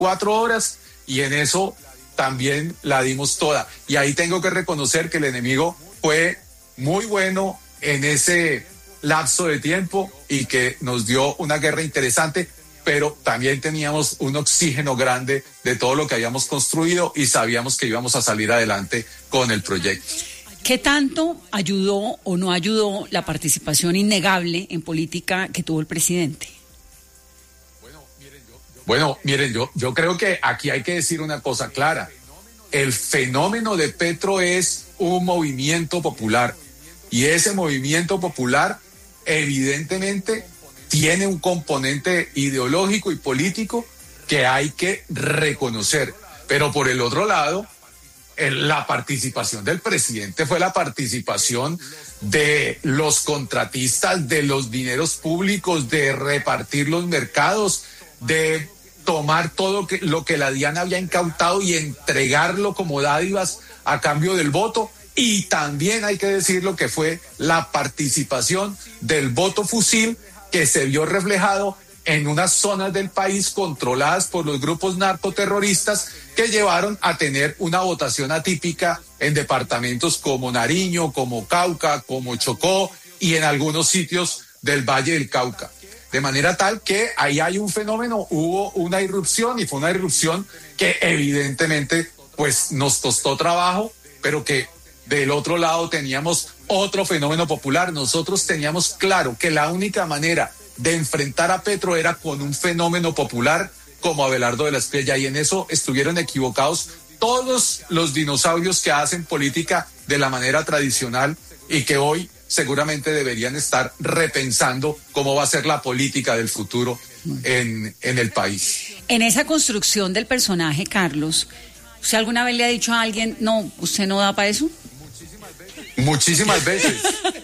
24 horas y en eso también la dimos toda. Y ahí tengo que reconocer que el enemigo fue muy bueno en ese lapso de tiempo y que nos dio una guerra interesante, pero también teníamos un oxígeno grande de todo lo que habíamos construido y sabíamos que íbamos a salir adelante con el proyecto. ¿Qué tanto ayudó o no ayudó la participación innegable en política que tuvo el presidente? Bueno, miren, yo creo que aquí hay que decir una cosa clara. El fenómeno de Petro es un movimiento popular y ese movimiento popular evidentemente tiene un componente ideológico y político que hay que reconocer. Pero por el otro lado, la participación del presidente fue la participación de los contratistas, de los dineros públicos, de repartir los mercados, de tomar todo lo que la DIAN había incautado y entregarlo como dádivas a cambio del voto. Y también hay que decirlo que fue la participación del voto fusil que se vio reflejado en unas zonas del país controladas por los grupos narcoterroristas que llevaron a tener una votación atípica en departamentos como Nariño, como Cauca, como Chocó y en algunos sitios del Valle del Cauca. De manera tal que ahí hay un fenómeno, hubo una irrupción y fue una irrupción que evidentemente pues nos costó trabajo, pero que del otro lado teníamos otro fenómeno popular. Nosotros teníamos claro que la única manera de enfrentar a Petro era con un fenómeno popular como Abelardo de la Espriella, y en eso estuvieron equivocados todos los dinosaurios que hacen política de la manera tradicional y que hoy seguramente deberían estar repensando cómo va a ser la política del futuro en el país. En esa construcción del personaje, Carlos, ¿usted alguna vez le ha dicho a alguien, no, usted no da para eso? Muchísimas veces.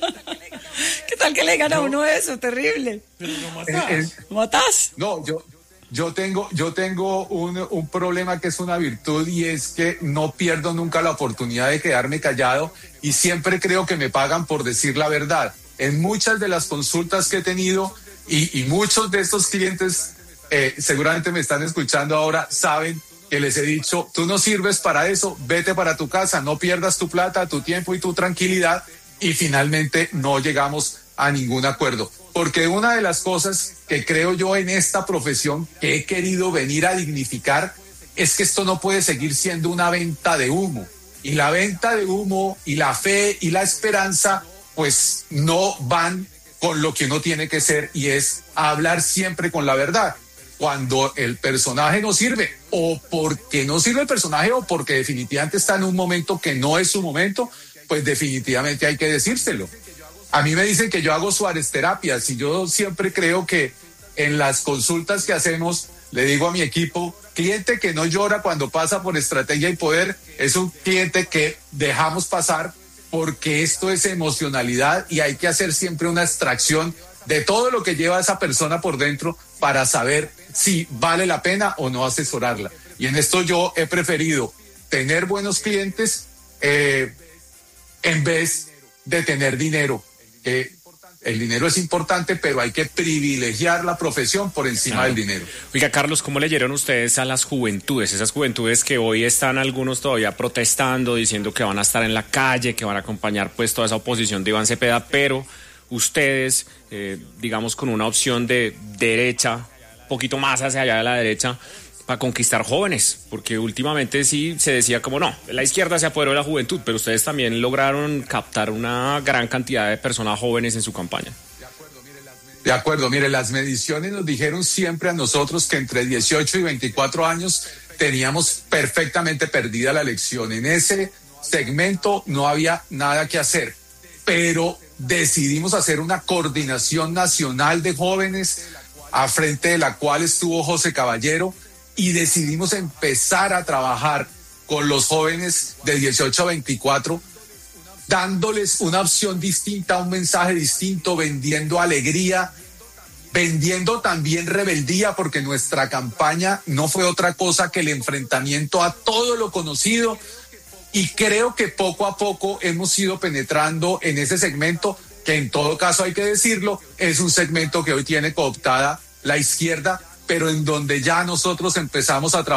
¿Qué tal que le digan a uno eso? Terrible. Pero no matás. ¿Matás? No, yo tengo un problema que es una virtud y es que no pierdo nunca la oportunidad de quedarme callado y siempre creo que me pagan por decir la verdad. En muchas de las consultas que he tenido y muchos de estos clientes seguramente me están escuchando ahora, saben que les he dicho, tú no sirves para eso, vete para tu casa, no pierdas tu plata, tu tiempo y tu tranquilidad, y finalmente no llegamos a ningún acuerdo. Porque una de las cosas que creo yo en esta profesión que he querido venir a dignificar es que esto no puede seguir siendo una venta de humo. Y la venta de humo y la fe y la esperanza pues no van con lo que uno tiene que ser, y es hablar siempre con la verdad. Cuando el personaje no sirve, o porque no sirve el personaje, o porque definitivamente está en un momento que no es su momento, pues definitivamente hay que decírselo. A mí me dicen que yo hago Suárez terapias y yo siempre creo que en las consultas que hacemos, le digo a mi equipo, cliente que no llora cuando pasa por estrategia y poder es un cliente que dejamos pasar porque esto es emocionalidad y hay que hacer siempre una extracción de todo lo que lleva a esa persona por dentro para saber si vale la pena o no asesorarla. Y en esto yo he preferido tener buenos clientes en vez de tener dinero. El dinero es importante, pero hay que privilegiar la profesión por encima del dinero. Oiga, Carlos, ¿cómo leyeron ustedes a las juventudes? Esas juventudes que hoy están algunos todavía protestando, diciendo que van a estar en la calle, que van a acompañar pues toda esa oposición de Iván Cepeda, pero ustedes, digamos, con una opción de derecha, un poquito más hacia allá de la derecha, para conquistar jóvenes, porque últimamente sí se decía como no, la izquierda se apoderó de la juventud, pero ustedes también lograron captar una gran cantidad de personas jóvenes en su campaña. De acuerdo, mire, las mediciones nos dijeron siempre a nosotros que entre 18 y 24 años teníamos perfectamente perdida la elección. En ese segmento no había nada que hacer, pero decidimos hacer una coordinación nacional de jóvenes a frente de la cual estuvo José Caballero, y decidimos empezar a trabajar con los jóvenes de 18 a 24, dándoles una opción distinta, un mensaje distinto, vendiendo alegría, vendiendo también rebeldía, porque nuestra campaña no fue otra cosa que el enfrentamiento a todo lo conocido, y creo que poco a poco hemos ido penetrando en ese segmento, que en todo caso hay que decirlo, es un segmento que hoy tiene cooptada la izquierda pero en donde ya nosotros empezamos a trabajar